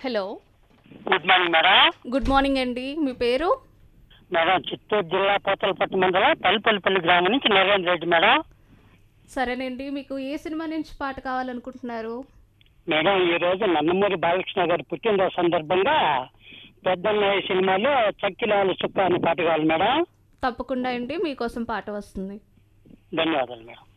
Hello. Good morning madam. Good morning అండి. మీ పేరు? Madam Chittoor జిల్లా పోతలపట్టు మండలం పల్లిపల్లిపల్లి గ్రామం నుంచి నరేంద్ర రెడ్డి మేడం. సరేనండి. మీకు ఏ సినిమా నుంచి పాట కావాలనుకుంటున్నారు? మేడం ఈరోజు నందమూరి బాలకృష్ణ గారి పుట్టినరోజు సందర్భంగా పెద్దన్నయ్య సినిమాలో చక్కిలాలు చుక్క అనే పాట కావాలి మేడం. తప్పకుండా అండి, మీకోసం పాట వస్తుంది. ధన్యవాదాలు మేడం.